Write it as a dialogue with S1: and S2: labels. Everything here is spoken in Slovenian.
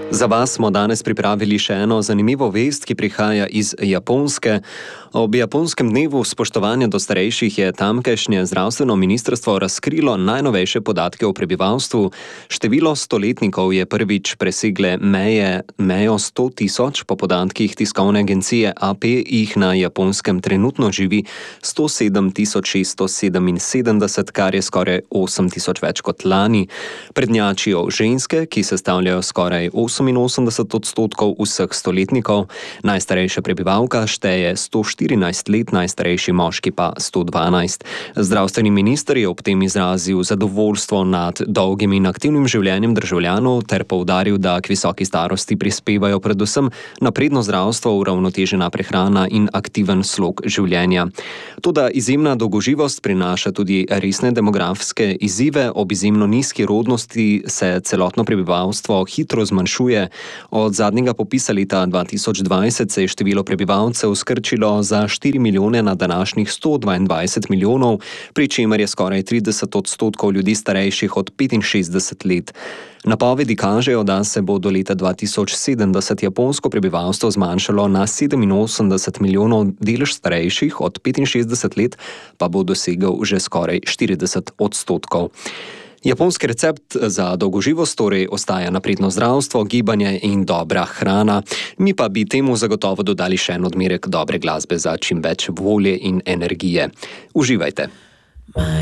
S1: Za vas smo danes pripravili še eno zanimivo vest, ki prihaja iz Japonske. Ob japonskem dnevu spoštovanja do starejših je tamkajšnje zdravstveno ministrstvo razkrilo najnovejše podatke o prebivalstvu. Število stoletnikov je prvič presegle mejo 100 tisoč, po podatkih tiskovne agencije AP jih na Japonskem trenutno živi 107 677, kar je skoraj 8 tisoč več kot lani. Prednjačijo ženske, ki sestavljajo skoraj 88% vseh stoletnikov, najstarejša prebivalka šteje 114 let, najstarejši moški pa 112. Zdravstveni minister je ob tem izrazil zadovoljstvo nad dolgim in aktivnim življenjem državljanov ter poudaril, da k visoki starosti prispevajo predvsem napredno zdravstvo, uravnotežena prehrana in aktiven slog življenja. Toda izjemna dolgoživost prinaša tudi resne demografske izzive. Ob izjemno nizki rodnosti se celotno prebivalstvo hitro zmanjšuje. Od zadnjega popisa leta 2020 se je število prebivalcev skrčilo za 4 milijone na današnjih 122 milijonov, pri čemer je skoraj 30% ljudi starejših od 65 let. Napovedi kažejo, da se bo do leta 2070 japonsko prebivalstvo zmanjšalo na 87 milijonov, delež starejših od 65 let pa bo dosegel že skoraj 40%. Japonski recept za dolgoživost torej ostaja napredno zdravstvo, gibanje in dobra hrana. Mi pa bi temu zagotovo dodali še en odmerek dobre glasbe za čim več volje in energije. Uživajte!